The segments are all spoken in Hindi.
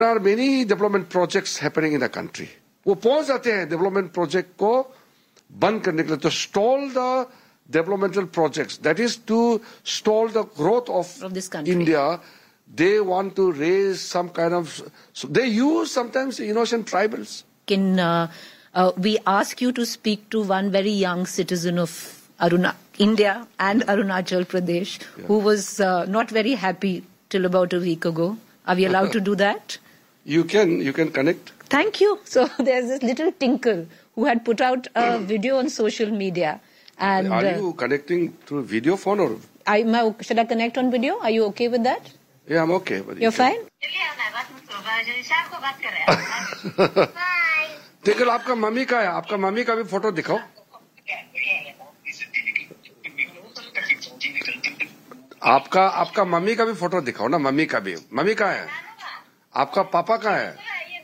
There are many development projects happening in the country. वो पहुंच जाते हैं development project को बंद करने के लिए, to stall the developmental projects, that is to stall the growth of this country. India. They want to raise some kind of, so they use sometimes innocent tribals. Can we ask you to speak to one very young citizen of India and Arunachal Pradesh, who was not very happy till about a week ago? Are we allowed to do that? You can connect. Thank you. So there's this little tinkle who had put out a video on social media. And are you connecting through video phone or? Should I connect on video? Are you okay with that? Yeah, I'm okay. But You're fine? Tackle, आपका मम्मी का है, आपका मम्मी का भी फोटो दिखाओ. आपका मम्मी का भी फोटो दिखाओ ना, मम्मी का भी. मम्मी का है, आपका पापा का है.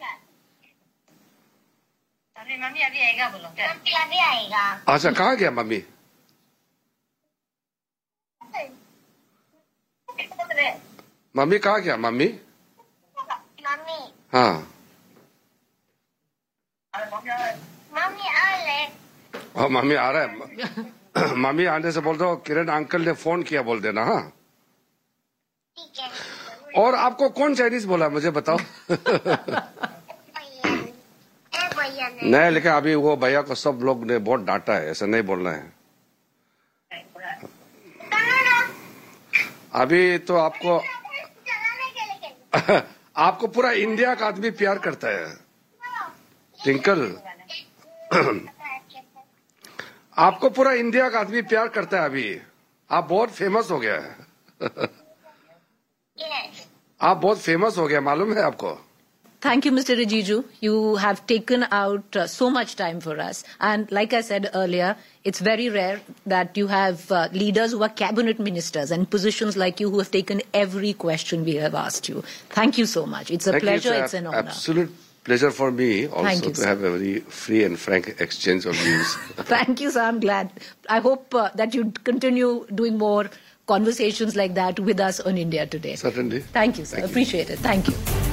मम्मी अभी आएगा, बोलो. मम्मी अभी आएगा. अच्छा, कहाँ गया मम्मी? मम्मी कहाँ गया? मम्मी हाँ, मम्मी आ रहा है. मम्मी आने से बोल दो किरण अंकल ने फोन किया बोल देना. हाँ, ठीक है. और आपको कौन चाइनीज बोला मुझे बताओ. नहीं, लेकिन अभी वो भैया को सब लोग ने बहुत डांटा है, ऐसा नहीं बोलना है. अभी तो आपको पूरा इंडिया का आदमी प्यार करता है टिंकल. आपको पूरा इंडिया का आदमी प्यार करता है. अभी आप बहुत फेमस हो गया है. आप बहुत फेमस हो गया, मालूम है आपको. Thank you, Mr. Rijiju. You have taken out so much time for us. And like I said earlier, it's very rare that you have leaders who are cabinet ministers and positions like you who have taken every question we have asked you. Thank you so much. It's a pleasure. It's an honor. Absolute pleasure for me also to have a very free and frank exchange of views. Thank you, sir. I'm glad. I hope that you continue doing more conversations like that with us on India Today. Certainly. Thank you, sir. Appreciate it. Thank you.